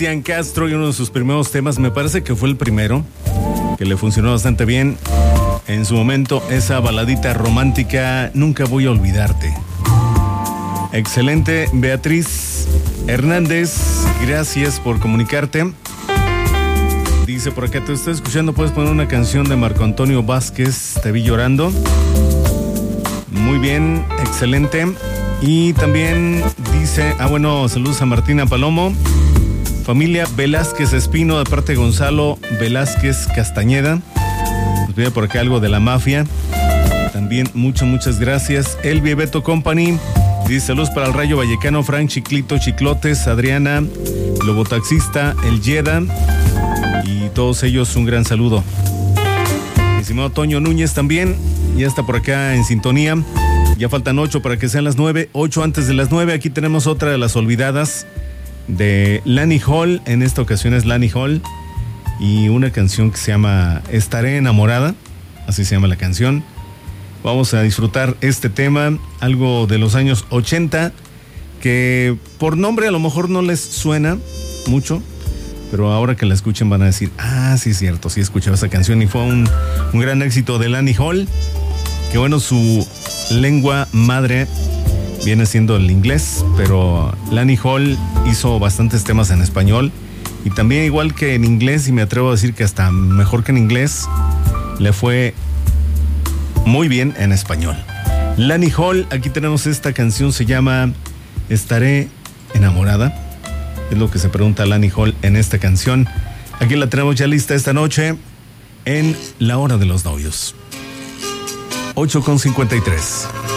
Cristian Castro y uno de sus primeros temas, me parece que fue el primero, que le funcionó bastante bien. En su momento, esa baladita romántica, Nunca voy a olvidarte. Excelente, Beatriz Hernández, gracias por comunicarte. Dice por acá, te estoy escuchando, puedes poner una canción de Marco Antonio Vázquez, Te vi llorando. Muy bien, excelente. Y también dice, saludos a Martina Palomo, familia Velázquez Espino, de parte de Gonzalo Velázquez Castañeda. Nos pide por acá algo de La Mafia. También muchas gracias. Elvie Beto Company dice, saludos para el Rayo Vallecano, Frank Chiclito Chiclotes, Adriana, Lobotaxista, El Yeda, y todos ellos un gran saludo. Mi estimado Toño Núñez también, ya está por acá en sintonía. Ya faltan 8 para que sean las 9, 8 antes de las 9. Aquí tenemos otra de las olvidadas de Lani Hall. En esta ocasión es Lani Hall y una canción que se llama Estaré enamorada, así se llama la canción. Vamos a disfrutar este tema, algo de los años 80, que por nombre a lo mejor no les suena mucho, pero ahora que la escuchen van a decir, sí es cierto, sí escuchaba esa canción y fue un gran éxito de Lani Hall. Que bueno, su lengua madre viene siendo el inglés, pero Lani Hall hizo bastantes temas en español y también igual que en inglés, y me atrevo a decir que hasta mejor que en inglés, le fue muy bien en español. Lani Hall, aquí tenemos esta canción, se llama Estaré enamorada. Es lo que se pregunta Lani Hall en esta canción. Aquí la tenemos ya lista esta noche en La Hora de los Novios. 8:53.